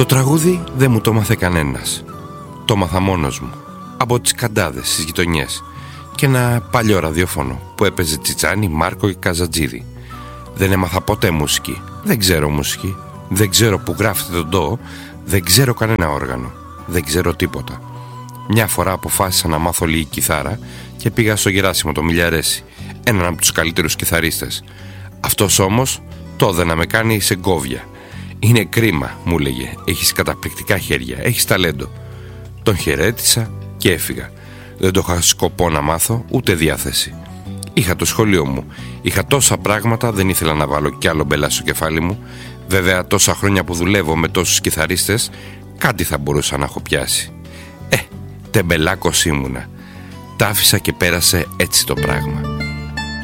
Το τραγούδι δεν μου το μάθε κανένας. Το μάθα μόνος μου, από τις καντάδες στις γειτονιές και ένα παλιό ραδιόφωνο που έπαιζε Τσιτσάνι, Μάρκο και Καζατζίδη. Δεν έμαθα ποτέ μουσική. Δεν ξέρω μουσική. Δεν ξέρω που γράφεται το ντο. Δεν ξέρω κανένα όργανο. Δεν ξέρω τίποτα. Μια φορά αποφάσισα να μάθω λίγη κιθάρα και πήγα στο Γεράσιμο το Μιλιαρέσι, έναν από τους καλύτερους κιθαρίστες. Αυτός όμως τότε να με κάνει σε γκόβια. «Είναι κρίμα», μου έλεγε, «έχεις καταπληκτικά χέρια, έχεις ταλέντο». Τον χαιρέτησα και έφυγα. Δεν το είχα σκοπό να μάθω, ούτε διάθεση. Είχα το σχολείο μου, είχα τόσα πράγματα, δεν ήθελα να βάλω κι άλλο μπελά στο κεφάλι μου. Βέβαια τόσα χρόνια που δουλεύω με τόσους κιθαρίστες, κάτι θα μπορούσα να έχω πιάσει. Τεμπελάκος ήμουνα. Τ' άφησα και πέρασε έτσι το πράγμα.